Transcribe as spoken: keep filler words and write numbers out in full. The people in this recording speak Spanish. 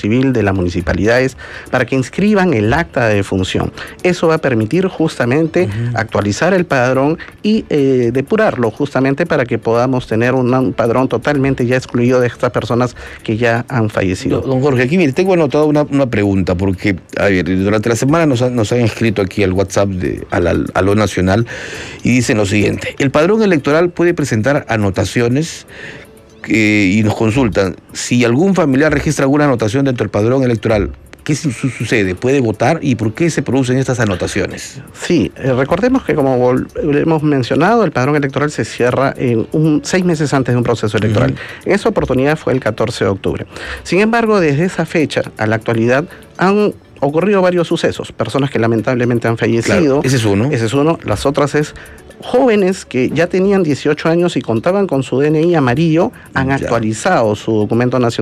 civil de las municipalidades para que inscriban el acta de defunción. Eso va a permitir justamente uh-huh. actualizar el padrón y eh, depurarlo justamente para que podamos tener un, un padrón totalmente ya excluido de estas personas que ya han fallecido. Don Jorge, aquí mire, tengo anotado una, una pregunta, porque a ver, durante la semana nos, han, nos han escrito aquí al WhatsApp de, a, la, a lo nacional y dicen lo siguiente: el padrón electoral puede presentar anotaciones eh, y nos consultan si algún familiar registra alguna anotación dentro del padrón electoral. ¿Qué su sucede? ¿Puede votar? ¿Y por qué se producen estas anotaciones? Sí, eh, recordemos que como hemos mencionado, el padrón electoral se cierra en un, seis meses antes de un proceso electoral. Uh-huh. En esa oportunidad fue el catorce de octubre. Sin embargo, desde esa fecha a la actualidad han ocurrido varios sucesos. Personas que lamentablemente han fallecido. Claro, ese es uno. Ese es uno. Las otras es jóvenes que ya tenían dieciocho años y contaban con su D N I amarillo, han ya. actualizado su documento nacional